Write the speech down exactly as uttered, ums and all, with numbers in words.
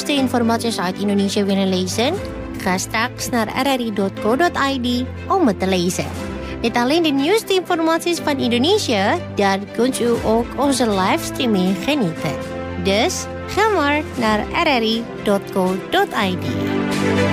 nieuwste informaties uit Indonesië willen lezen? Ga straks naar r r i dot co dot i d om het te lezen. Niet alleen de nieuwste informaties van Indonesië, daar kunt u ook onze livestreaming genieten. Dus ga maar naar r r i dot co dot i d.